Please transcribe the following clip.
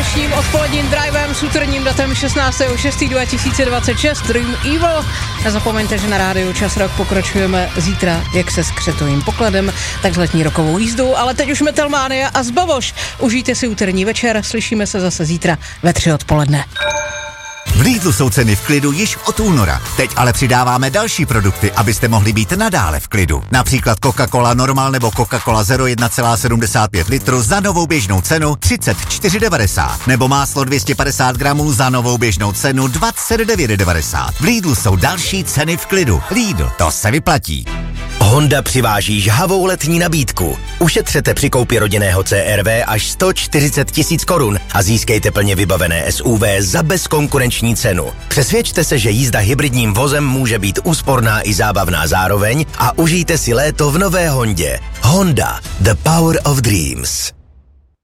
dnešním odpoledním drivem s úterním datem 16.6.2026 Dream Evil. Nezapomeňte, že na rádiu Čas Rock pokračujeme zítra, jak se s křetovým pokladem, tak s letní rokovou jízdou, ale teď už Metalmania a Zbavoš. Užijte si úterní večer, slyšíme se zase zítra ve 3 odpoledne. V Lidlu jsou ceny v klidu již od února. Teď ale přidáváme další produkty, abyste mohli být nadále v klidu. Například Coca-Cola Normal nebo Coca-Cola Zero 1,75 litru za novou běžnou cenu 34,90. Nebo máslo 250 gramů za novou běžnou cenu 29,90. V Lidlu jsou další ceny v klidu. Lidl, to se vyplatí. Honda přiváží žhavou letní nabídku. Ušetřete při koupi rodinného CR-V až 140 000 korun a získejte plně vybavené SUV za bezkonkurenční cenu. Přesvědčte se, že jízda hybridním vozem může být úsporná i zábavná zároveň a užijte si léto v nové Hondě. Honda, the power of dreams.